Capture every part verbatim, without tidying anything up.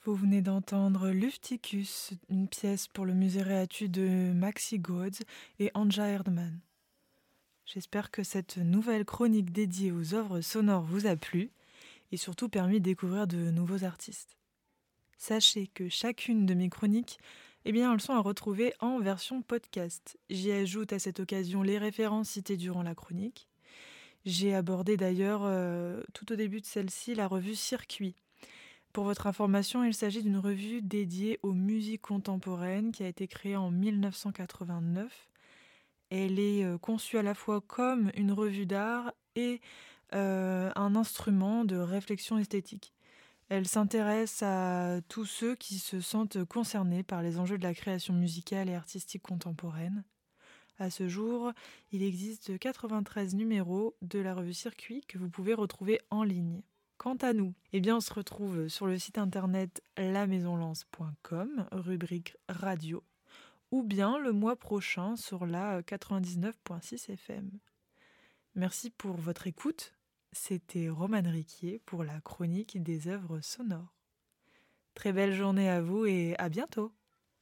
Vous venez d'entendre Lufticus, une pièce pour le musée Réatu de Maxi Goetz et Anja Erdmann. J'espère que cette nouvelle chronique dédiée aux œuvres sonores vous a plu et surtout permis de découvrir de nouveaux artistes. Sachez que chacune de mes chroniques, eh bien, elles sont à retrouver en version podcast. J'y ajoute à cette occasion les références citées durant la chronique. J'ai abordé d'ailleurs, euh, tout au début de celle-ci, la revue Circuit. Pour votre information, il s'agit d'une revue dédiée aux musiques contemporaines qui a été créée en mille neuf cent quatre-vingt-neuf. Elle est euh, conçue à la fois comme une revue d'art et euh, un instrument de réflexion esthétique. Elle s'intéresse à tous ceux qui se sentent concernés par les enjeux de la création musicale et artistique contemporaine. À ce jour, il existe quatre-vingt-treize numéros de la revue Circuit que vous pouvez retrouver en ligne. Quant à nous, eh bien on se retrouve sur le site internet la maison lance point com, rubrique radio, ou bien le mois prochain sur la quatre-vingt-dix-neuf virgule six F M. Merci pour votre écoute. C'était Romane Riquier pour la chronique des œuvres sonores. Très belle journée à vous et à bientôt.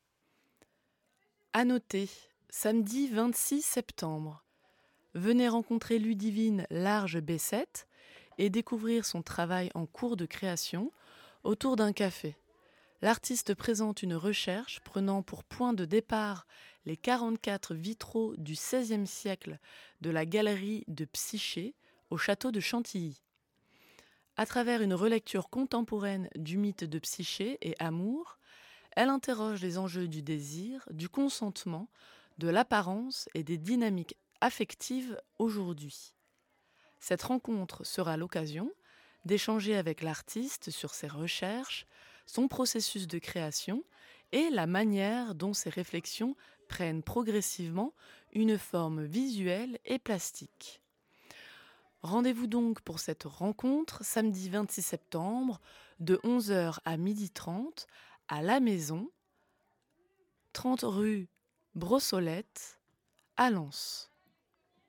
À noter, samedi vingt-six septembre, venez rencontrer Ludivine Large-Bessette et découvrir son travail en cours de création autour d'un café. L'artiste présente une recherche prenant pour point de départ les quarante-quatre vitraux du seizième siècle de la galerie de Psyché au château de Chantilly. À travers une relecture contemporaine du mythe de Psyché et Amour, elle interroge les enjeux du désir, du consentement, de l'apparence et des dynamiques affectives aujourd'hui. Cette rencontre sera l'occasion d'échanger avec l'artiste sur ses recherches, son processus de création et la manière dont ses réflexions prennent progressivement une forme visuelle et plastique. Rendez-vous donc pour cette rencontre samedi vingt-six septembre de onze heures à midi trente à la Maison, trente rue Brossolette, à Lens.